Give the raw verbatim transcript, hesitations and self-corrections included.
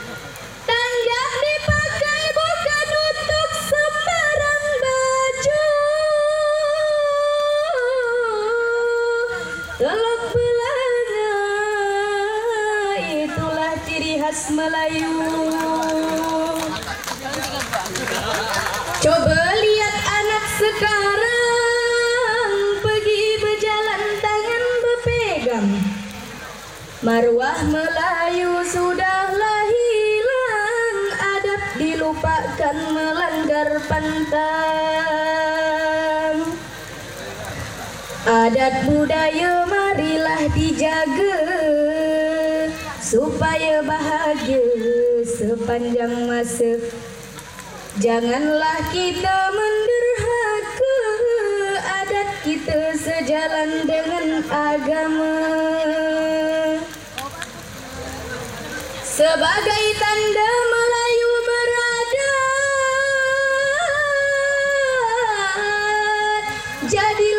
Tanjak dipakai bukan untuk sembarang baju. Telok belanga itulah ciri khas Melayu. Coba lihat anak sekarang pergi berjalan tangan berpegang. Marwah Melayu sudahlah hilang, adab dilupakan melanggar pantang. Adat budaya marilah dijaga supaya bahagia sepanjang masa. Janganlah kita menderhaka, adat kita sejalan dengan agama. Sebagai tanda Melayu beradat, jadi